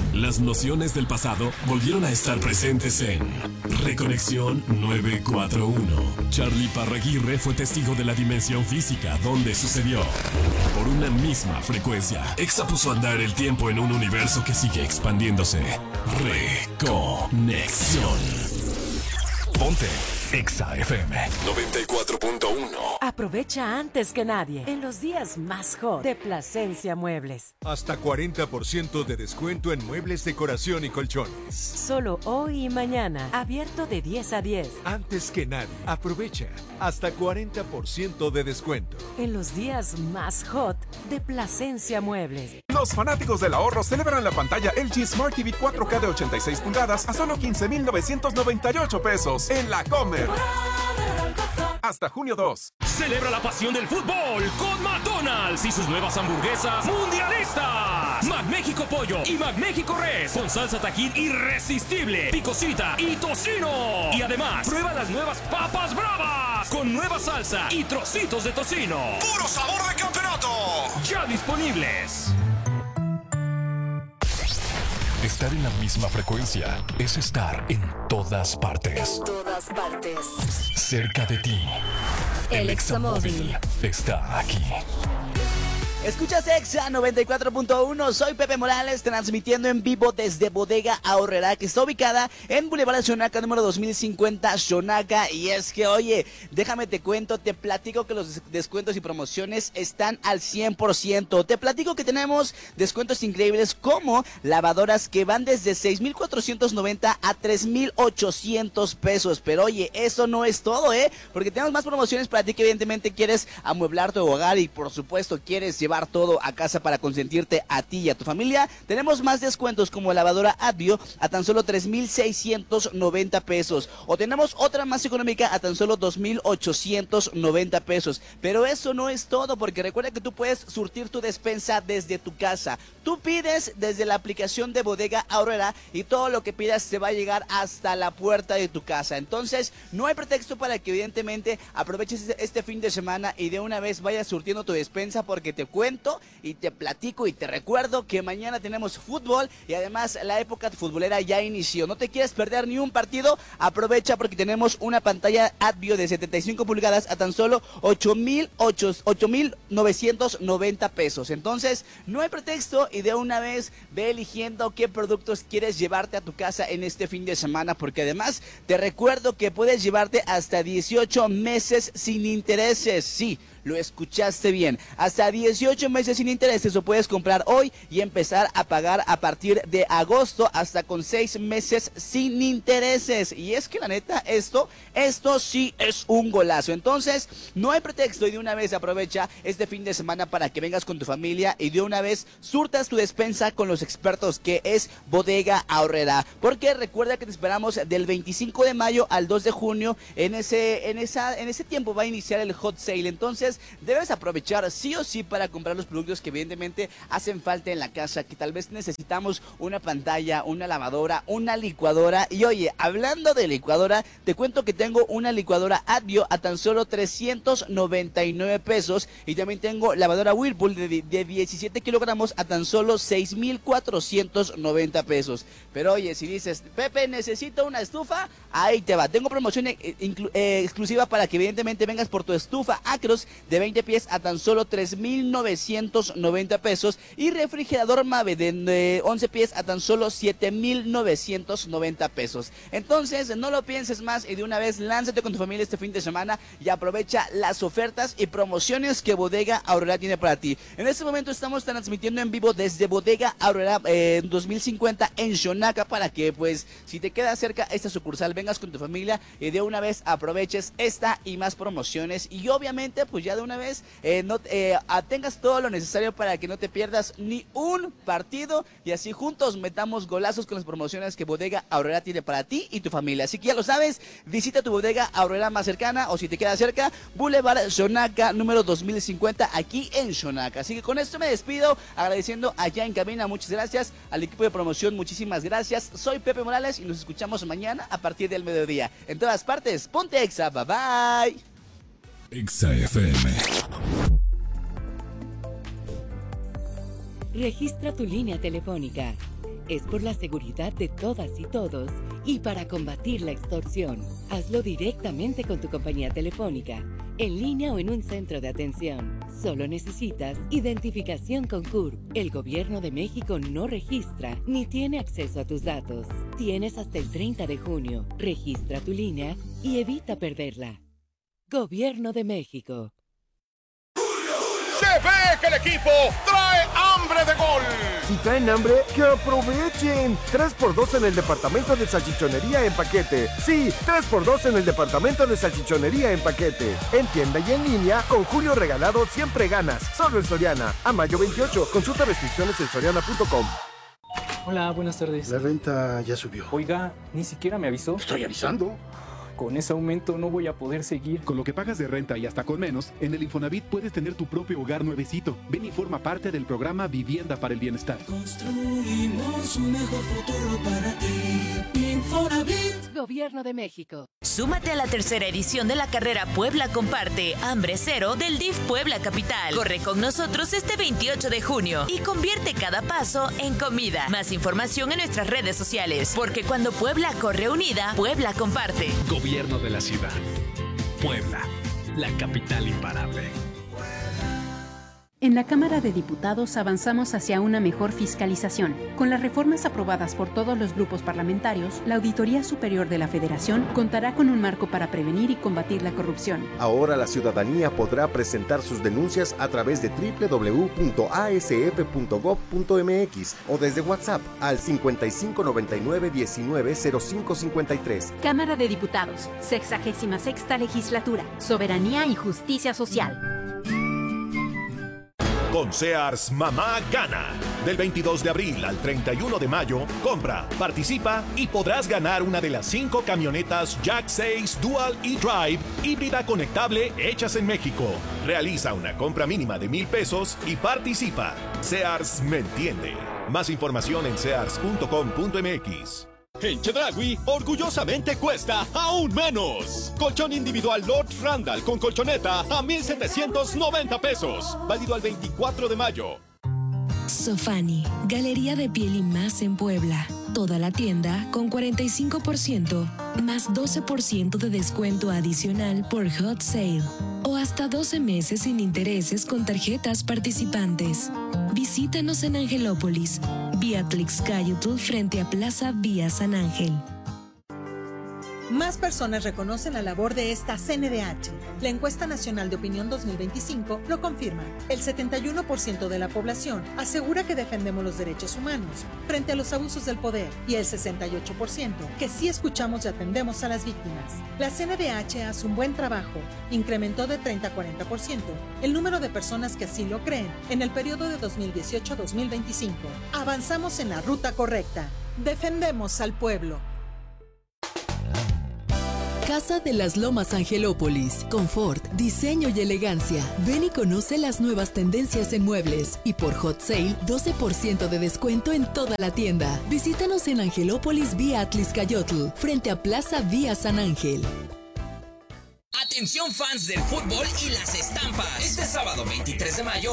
Las nociones del pasado volvieron a estar presentes en Reconexión 941. Charlie Parraguirre fue testigo de la dimensión física donde sucedió. Por una misma frecuencia, Exa puso a andar el tiempo en un universo que sigue expandiéndose. Reconexión. Ponte Exa FM 94.1. Aprovecha antes que nadie en los días más hot de Plasencia Muebles. Hasta 40% de descuento en muebles, decoración y colchones. Solo hoy y mañana, abierto de 10 a 10. Antes que nadie, aprovecha hasta 40% de descuento. En los días más hot de Plasencia Muebles. Los fanáticos del ahorro celebran la pantalla LG Smart TV 4K de 86 pulgadas a solo 15,998 pesos en la Comer. Hasta junio 2. Celebra la pasión del fútbol con McDonald's y sus nuevas hamburguesas mundialistas. McMéxico Pollo y McMéxico Res con salsa Tajín irresistible, picosita y tocino. Y además, prueba las nuevas papas bravas con nueva salsa y trocitos de tocino. ¡Puro sabor de campeonato! Ya disponibles. Estar en la misma frecuencia es estar en todas partes. En todas partes. Cerca de ti. El Examóvil está aquí. Escuchas Exa 94.1, soy Pepe Morales, transmitiendo en vivo desde Bodega Aurrerá, que está ubicada en Boulevard Xonaca, número 2050, Xonaca. Y es que, oye, déjame te cuento, te platico que los descuentos y promociones están al 100%. Te platico que tenemos descuentos increíbles como lavadoras que van desde 6,490 a 3,800 pesos. Pero oye, eso no es todo, porque tenemos más promociones para ti que evidentemente quieres amueblar tu hogar y por supuesto quieres llevar todo a casa para consentirte a ti y a tu familia. Tenemos más descuentos como lavadora Advio a tan solo 3,690 pesos. O tenemos otra más económica a tan solo 2,890 pesos. Pero eso no es todo, porque recuerda que tú puedes surtir tu despensa desde tu casa. Tú pides desde la aplicación de Bodega Aurrerá y todo lo que pidas te va a llegar hasta la puerta de tu casa. Entonces, no hay pretexto para que evidentemente aproveches este fin de semana y de una vez vayas surtiendo tu despensa, porque te cuento y te platico y te recuerdo que mañana tenemos fútbol y además la época futbolera ya inició. No te quieres perder ni un partido, aprovecha porque tenemos una pantalla Advio de 75 pulgadas a tan solo 8,990 pesos. Entonces, no hay pretexto y de una vez ve eligiendo qué productos quieres llevarte a tu casa en este fin de semana, porque además te recuerdo que puedes llevarte hasta 18 meses sin intereses. Sí, lo escuchaste bien, hasta 18 meses sin intereses. Lo puedes comprar hoy y empezar a pagar a partir de agosto hasta con 6 meses sin intereses. Y es que la neta, esto sí es un golazo. Entonces, no hay pretexto y de una vez aprovecha este fin de semana para que vengas con tu familia y de una vez surtas tu despensa con los expertos que es Bodega Aurrerá. Porque recuerda que te esperamos del 25 de mayo al 2 de junio. En ese tiempo va a iniciar el hot sale. Entonces, debes aprovechar sí o sí para comprar los productos que evidentemente hacen falta en la casa, que tal vez necesitamos una pantalla, una lavadora, una licuadora. Y oye, hablando de licuadora, te cuento que tengo una licuadora Advio a tan solo 399 pesos y también tengo lavadora Whirlpool de 17 kilogramos a tan solo 6,490 pesos. Pero oye, si dices, Pepe, necesito una estufa, ahí te va. Tengo promoción exclusiva para que evidentemente vengas por tu estufa Acros de 20 pies a tan solo 3,990 pesos y refrigerador Mave de 11 pies a tan solo 7,990 pesos. Entonces, no lo pienses más y de una vez lánzate con tu familia este fin de semana y aprovecha las ofertas y promociones que Bodega Aurrerá tiene para ti. En este momento estamos transmitiendo en vivo desde Bodega Aurrerá 2050 en Xonaca, para que pues si te queda cerca esta sucursal vengas con tu familia y de una vez aproveches esta y más promociones y obviamente pues ya de una vez tengas todo lo necesario para que no te pierdas ni un partido y así juntos metamos golazos con las promociones que Bodega Aurrerá tiene para ti y tu familia. Así que ya lo sabes, visita tu Bodega Aurrerá más cercana o si te queda cerca, Boulevard Xonaca número 2050 aquí en Xonaca. Así que con esto me despido agradeciendo allá en cabina, muchas gracias al equipo de promoción, muchísimas gracias. Soy Pepe Morales y nos escuchamos mañana a partir del mediodía. En todas partes, ponte Exa, bye bye. Exa FM. Registra tu línea telefónica. Es por la seguridad de todas y todos y para combatir la extorsión. Hazlo directamente con tu compañía telefónica, en línea o en un centro de atención. Solo necesitas identificación con CURP. El Gobierno de México no registra ni tiene acceso a tus datos. Tienes hasta el 30 de junio. Registra tu línea y evita perderla. Gobierno de México. Se ve que el equipo trae hambre de gol. Si traen hambre, que aprovechen. 3x2 en el departamento de salchichonería en paquete. Sí, 3x2 en el departamento de salchichonería en paquete. En tienda y en línea, con Julio Regalado siempre ganas. Solo en Soriana. A mayo 28. Consulta restricciones en soriana.com. Hola, buenas tardes. La renta ya subió. Oiga, ni siquiera me avisó. Estoy avisando. Con ese aumento no voy a poder seguir. Con lo que pagas de renta y hasta con menos, en el Infonavit puedes tener tu propio hogar nuevecito. Ven y forma parte del programa Vivienda para el Bienestar. Construimos un mejor futuro para ti. Infonavit. Gobierno de México. Súmate a la tercera edición de la carrera Puebla Comparte Hambre Cero del DIF Puebla Capital. Corre con nosotros este 28 de junio y convierte cada paso en comida. Más información en nuestras redes sociales, porque cuando Puebla corre unida, Puebla comparte. Gobierno de la ciudad. Puebla, la capital imparable. En la Cámara de Diputados avanzamos hacia una mejor fiscalización. Con las reformas aprobadas por todos los grupos parlamentarios, la Auditoría Superior de la Federación contará con un marco para prevenir y combatir la corrupción. Ahora la ciudadanía podrá presentar sus denuncias a través de www.asf.gov.mx o desde WhatsApp al 5599-190553. Cámara de Diputados, 66ª Legislatura, Soberanía y Justicia Social. Con Sears, mamá gana. Del 22 de abril al 31 de mayo, compra, participa y podrás ganar una de las 5 camionetas Jack 6 Dual e-Drive híbrida conectable hechas en México. Realiza una compra mínima de $1,000 y participa. Sears me entiende. Más información en sears.com.mx. En Chedraui, orgullosamente cuesta aún menos. Colchón individual Lord Randall con colchoneta a $1,790. Válido al 24 de mayo. Sofani, Galería de Piel y Más en Puebla. Toda la tienda con 45% más 12% de descuento adicional por Hot Sale. O hasta 12 meses sin intereses con tarjetas participantes. Visítanos en Angelópolis, Vía Tlixcayotl frente a Plaza Vía San Ángel. Más personas reconocen la labor de esta CNDH. La Encuesta Nacional de Opinión 2025 lo confirma. El 71% de la población asegura que defendemos los derechos humanos frente a los abusos del poder y el 68% que sí escuchamos y atendemos a las víctimas. La CNDH hace un buen trabajo. Incrementó de 30 a 40% el número de personas que así lo creen en el periodo de 2018 a 2025. Avanzamos en la ruta correcta. Defendemos al pueblo. Casa de las Lomas Angelópolis. Confort, diseño y elegancia. Ven y conoce las nuevas tendencias en muebles. Y por Hot Sale, 12% de descuento en toda la tienda. Visítanos en Angelópolis Vía Tlixcayotl, frente a Plaza Vía San Ángel. Atención fans del fútbol y las estampas. Este sábado 23 de mayo